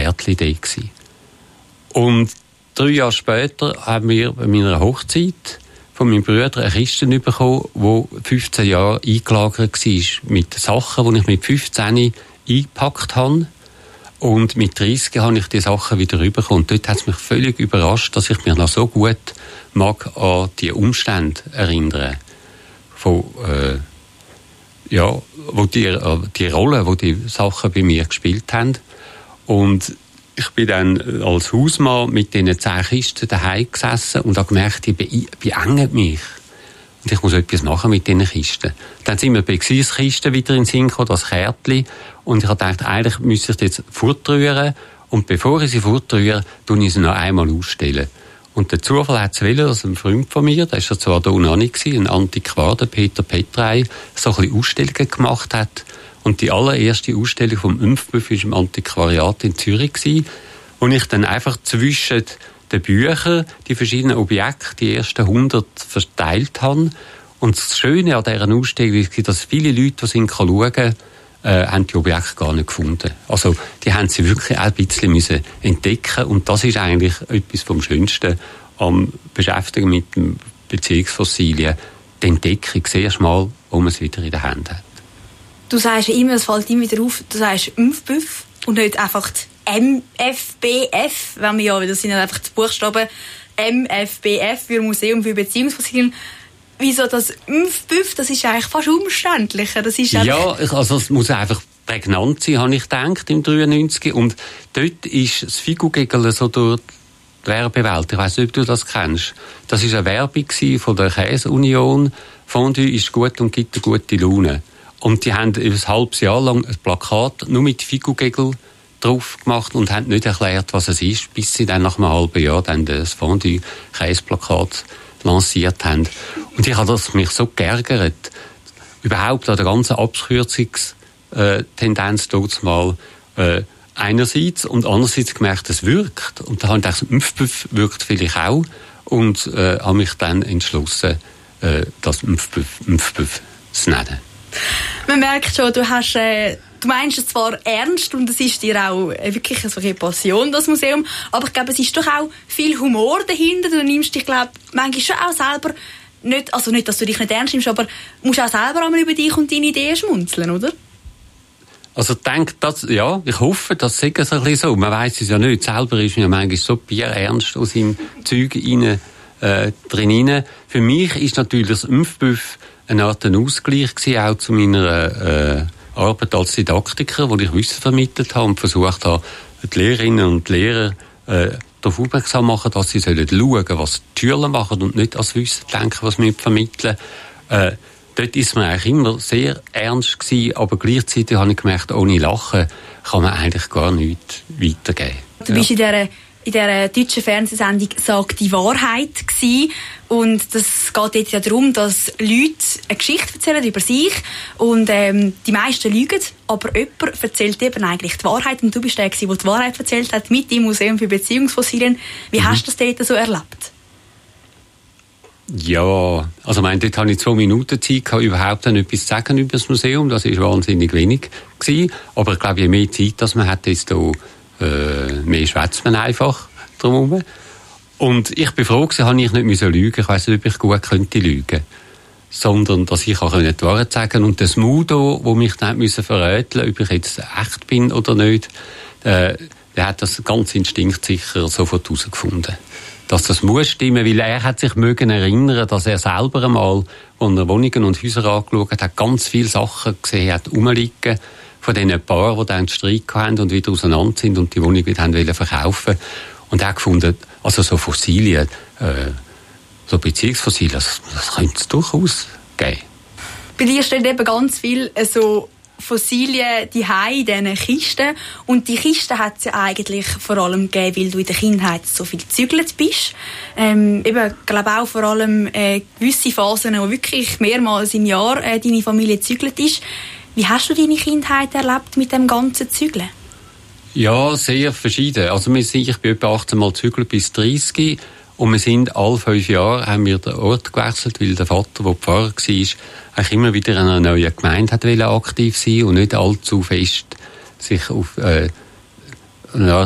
Kärtchen da gewesen. Und 3 Jahre später haben wir bei meiner Hochzeit von meinem Bruder eine Kiste bekommen, die 15 Jahre eingelagert war mit Sachen, die ich mit 15 eingepackt habe. Und mit 30 habe ich die Sachen wieder rübergekommen. Und dort hat es mich völlig überrascht, dass ich mich noch so gut mag an die Umstände erinnern. Von, wo die Rolle, wo die Sachen bei mir gespielt haben. Und ich bin dann als Hausmann mit diesen 10 Kisten daheim gesessen und habe gemerkt, die beengen mich. Und ich muss etwas machen mit diesen Kisten. Dann sind wir bei Kisten wieder in den Sinn gekommen, das Kärtchen. Und ich habe gedacht, eigentlich müsste ich jetzt fortrühren. Und bevor ich sie fortrühre, tue ich sie noch einmal ausstellen. Und der Zufall hat es wollen, dass ein Freund von mir, der war zwar da noch nicht, ein Antiquar, der Peter Petrey, so ein bisschen Ausstellungen gemacht hat. Und die allererste Ausstellung vom Impfbuff war im Antiquariat in Zürich, wo ich dann einfach zwischen den Büchern die verschiedenen Objekte, die ersten 100, verteilt habe. Und das Schöne an dieser Ausstellung war, dass viele Leute, die schauen, haben die Objekte gar nicht gefunden. Also die haben sie wirklich auch ein bisschen müssen entdecken. Und das ist eigentlich etwas vom Schönsten am Beschäftigen mit dem Beziehungsfossilien. Die Entdeckung zuerst mal, wo man es wieder in der Hand hat. Du sagst immer, es fällt immer wieder auf, du sagst Impfbuff und nicht einfach MFBF, wenn wir ja, das sind ja einfach die Buchstaben MFBF für Museum für Beziehungsfossilien. Wieso das Impfbuff, das ist eigentlich fast umständlicher. Das ist also es muss einfach prägnant sein, habe ich gedacht, im 93. Und dort ist das Figugegel so durch die Werbewelt. Ich weiss nicht, ob du das kennst. Das war eine Werbung von der Käseunion. Fondue ist gut und gibt eine gute Laune. Und die haben über ein halbes Jahr lang ein Plakat nur mit Figugegel drauf gemacht und haben nicht erklärt, was es ist, bis sie dann nach einem halben Jahr dann das Fondue-Käseplakat lanciert haben. Und ich habe mich so geärgert, überhaupt an der ganzen Abkürzungstendenz dort mal einerseits und andererseits gemerkt, es wirkt. Und da habe ich gedacht, Impfbuff wirkt vielleicht auch und habe mich dann entschlossen, das Impfbuff zu nennen. Man merkt schon, du meinst es zwar ernst und es ist dir auch wirklich eine Passion, das Museum, aber ich glaube, es ist doch auch viel Humor dahinter. Du nimmst dich, glaube ich, manchmal schon auch selber, nicht, dass du dich nicht ernst nimmst, aber musst auch selber einmal über dich und deine Ideen schmunzeln, oder? Also ich hoffe, das sei so ein bisschen so. Man weiss es ja nicht. Selber ist man ja manchmal so bierernst aus seinem Zeug drin. Für mich ist natürlich das Impfbuff eine Art Ausgleich gewesen, auch zu meiner Arbeit als Didaktiker, wo ich Wissen vermittelt habe und versucht habe, die Lehrerinnen und Lehrer darauf aufmerksam machen, dass sie schauen sollen, was die Schüler machen und nicht als Wissen denken, was wir vermitteln. Dort ist man eigentlich immer sehr ernst gewesen, aber gleichzeitig habe ich gemerkt, ohne Lachen kann man eigentlich gar nichts weitergeben. Du bist in dieser deutschen Fernsehsendung «Sag die Wahrheit» gewesen. Und das geht jetzt ja darum, dass Leute eine Geschichte erzählen über sich und die meisten lügen, aber jemand erzählt eben eigentlich die Wahrheit und du bist der, der die Wahrheit erzählt hat mit dem Museum für Beziehungsfossilien. Wie hast du das dort so erlebt? Ja, also dort hatte ich 2 Minuten Zeit, überhaupt etwas zu sagen über das Museum. Das war wahnsinnig wenig gewesen. Aber ich glaube, je mehr Zeit das man hat, desto mehr schwätzt man einfach drumherum. Und ich bin froh gewesen, habe ich nicht lügen müssen. Ich weiss nicht, ob ich gut könnte lügen. Sondern, dass ich auch die Wahrheit sagen konnte. Und das Mudo, wo mich dann verrätseln musste, ob ich jetzt echt bin oder nicht, der hat das ganz instinktsicher sofort herausgefunden. Dass das muss stimmen, weil er hat sich mögen erinnern, dass er selber einmal, als er Wohnungen und Häuser angeschaut hat, ganz viele Sachen gesehen hat, rumliegen, von diesen Paaren, die dann einen Streit hatten und wieder auseinander sind und die Wohnung wieder haben verkaufen. Und er hat gefunden, also so Fossilien, so Beziehungsfossilien, das könnte es durchaus geben. Bei dir stehen eben ganz viele so Fossilien in diesen Kisten. Und die Kisten hat es ja eigentlich vor allem gegeben, weil du in der Kindheit so viel gezügelt bist. Eben, ich glaube auch vor allem gewisse Phasen, wo wirklich mehrmals im Jahr deine Familie gezügelt ist. Wie hast du deine Kindheit erlebt mit dem ganzen Zügeln? Ja, sehr verschieden. Also ich bin etwa 18 Mal gezügelt bis 30 und wir sind alle 5 Jahre haben wir den Ort gewechselt, weil der Vater, der Pfarrer war, eigentlich immer wieder in einer neuen Gemeinde aktiv sein und nicht allzu fest sich auf eine Art